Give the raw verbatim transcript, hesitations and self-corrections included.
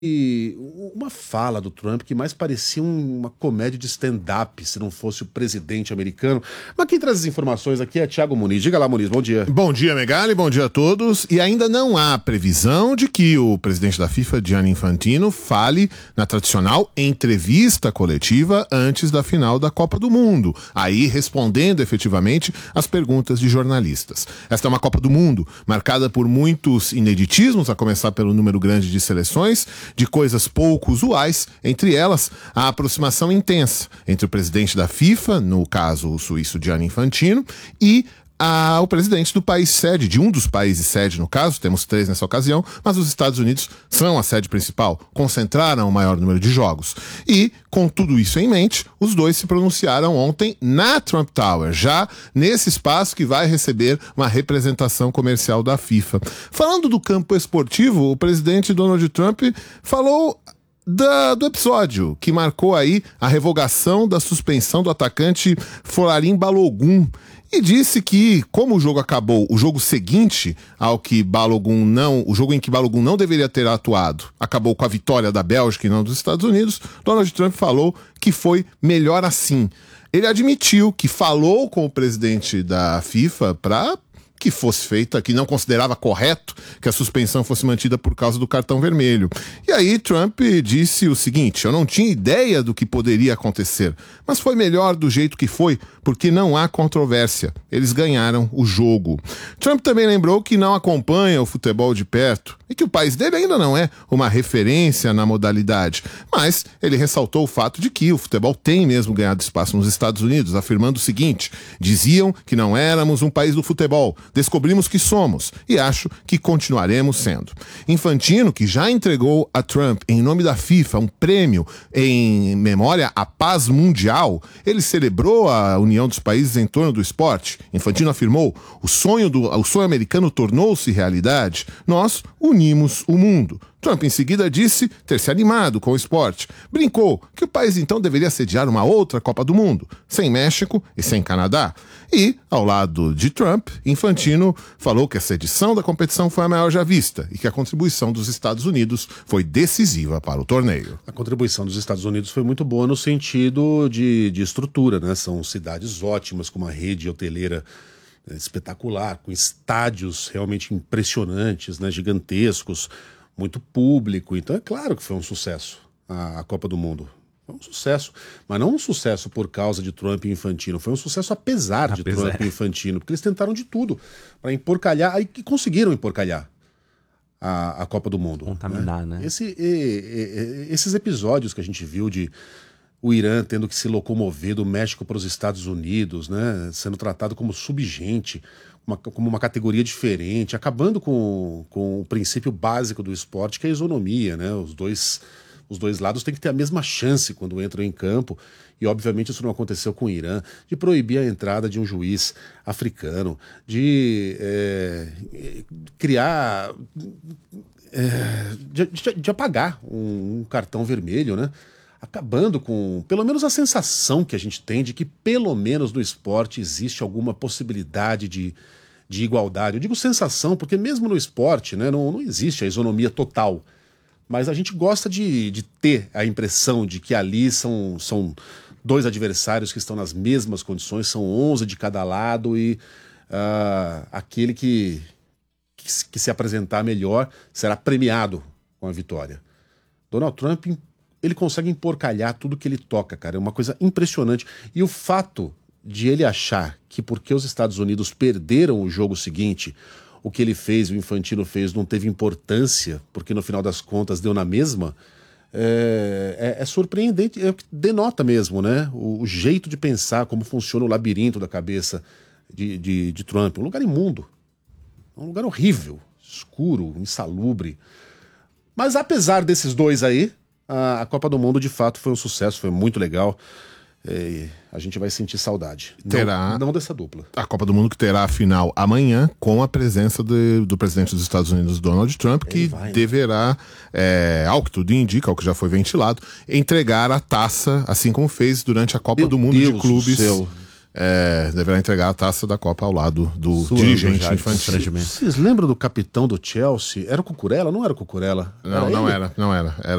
E uma fala do Trump que mais parecia um- uma comédia de stand-up, se não fosse o presidente americano. Mas quem traz as informações aqui é Thiago Muniz. Diga lá, Muniz, bom dia. Bom dia, Megali, bom dia a todos. E ainda não há previsão de que o presidente da FIFA, Gianni Infantino, fale na tradicional entrevista coletiva antes da final da Copa do Mundo, aí respondendo efetivamente às perguntas de jornalistas. Esta é uma Copa do Mundo marcada por muitos ineditismos, a começar pelo número grande de seleções, de coisas pouco usuais, entre elas a aproximação intensa entre o presidente da FIFA, no caso o suíço Gianni Infantino, e a, o presidente do país sede, de um dos países sede no caso, temos três nessa ocasião, mas os Estados Unidos são a sede principal, concentraram o maior número de jogos. E, com tudo isso em mente, os dois se pronunciaram ontem na Trump Tower, já nesse espaço que vai receber uma representação comercial da FIFA. Falando do campo esportivo, o presidente Donald Trump falou Da, do episódio que marcou aí a revogação da suspensão do atacante Folarin Balogun e disse que, como o jogo acabou, o jogo seguinte ao que Balogun não, o jogo em que Balogun não deveria ter atuado, acabou com a vitória da Bélgica e não dos Estados Unidos, Donald Trump falou que foi melhor assim. Ele admitiu que falou com o presidente da FIFA para que fosse feita, que não considerava correto que a suspensão fosse mantida por causa do cartão vermelho. E aí Trump disse o seguinte: eu não tinha ideia do que poderia acontecer, mas foi melhor do jeito que foi, porque não há controvérsia. Eles ganharam o jogo. Trump também lembrou que não acompanha o futebol de perto e que o país dele ainda não é uma referência na modalidade, mas ele ressaltou o fato de que o futebol tem mesmo ganhado espaço nos Estados Unidos, afirmando o seguinte: diziam que não éramos um país do futebol, descobrimos que somos e acho que continuaremos sendo. Infantino, que já entregou a Trump, em nome da FIFA, um prêmio em memória à paz mundial, ele celebrou a união dos países em torno do esporte. Infantino afirmou: o sonho, do, o sonho americano tornou-se realidade, nós unimos o mundo. Trump em seguida disse ter se animado com o esporte. Brincou que o país então deveria sediar uma outra Copa do Mundo, sem México e sem Canadá. E, ao lado de Trump, Infantino falou que essa edição da competição foi a maior já vista e que a contribuição dos Estados Unidos foi decisiva para o torneio. A contribuição dos Estados Unidos foi muito boa no sentido de, de estrutura, né? São cidades ótimas, com uma rede hoteleira espetacular, com estádios realmente impressionantes, né? Gigantescos, muito público. Então é claro que foi um sucesso a, a Copa do Mundo. Foi um sucesso, mas não um sucesso por causa de Trump e Infantino, foi um sucesso apesar, apesar. de Trump e Infantino, porque eles tentaram de tudo para emporcalhar, aí que conseguiram emporcalhar a, a Copa do Mundo. Contaminar, né? né? Esse, e, e, esses episódios que a gente viu de o Irã tendo que se locomover do México para os Estados Unidos, né? Sendo tratado como subgente, uma, como uma categoria diferente, acabando com, com o princípio básico do esporte, que é a isonomia, né? Os dois, os dois lados têm que ter a mesma chance quando entram em campo, e obviamente isso não aconteceu com o Irã, de proibir a entrada de um juiz africano, de é, criar, é, de, de, de apagar um, um cartão vermelho, né? Acabando com, pelo menos, a sensação que a gente tem de que, pelo menos no esporte, existe alguma possibilidade de, de igualdade. Eu digo sensação porque mesmo no esporte, né, não, não existe a isonomia total. Mas a gente gosta de, de ter a impressão de que ali são, são dois adversários que estão nas mesmas condições, são onze de cada lado e uh, aquele que, que, que se apresentar melhor será premiado com a vitória. Donald Trump, ele consegue emporcalhar tudo que ele toca, cara. É uma coisa impressionante. E o fato de ele achar que porque os Estados Unidos perderam o jogo seguinte, o que ele fez, o Infantino fez, não teve importância, porque no final das contas deu na mesma, é, é, é surpreendente, é, denota mesmo, né? O, o jeito de pensar, como funciona o labirinto da cabeça de, de, de Trump. Um lugar imundo. Um lugar horrível, escuro, insalubre. Mas apesar desses dois aí, a Copa do Mundo, de fato, foi um sucesso, foi muito legal. E a gente vai sentir saudade. Terá não, não dessa dupla. A Copa do Mundo que terá a final amanhã, com a presença de, do presidente dos Estados Unidos, Donald Trump, que vai, né? deverá, é, ao que tudo indica, ao que já foi ventilado, entregar a taça, assim como fez durante a Copa Meu do Mundo Deus de Clubes. Do céu. é, deverá entregar a taça da Copa ao lado do Suando dirigente já de infantil. constrangimento. Vocês lembram do capitão do Chelsea? Era o Cucurella? Não era o Cucurella? Não, não ele? era, não era. Era